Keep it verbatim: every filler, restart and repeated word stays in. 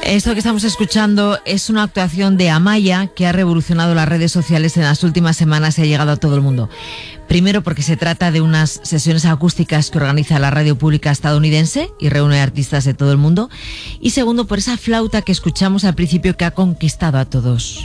Esto que estamos escuchando es una actuación de Amaya que ha revolucionado las redes sociales en las últimas semanas y ha llegado a todo el mundo. Primero porque se trata de unas sesiones acústicas que organiza la radio pública estadounidense y reúne artistas de todo el mundo. Y segundo por esa flauta que escuchamos al principio que ha conquistado a todos.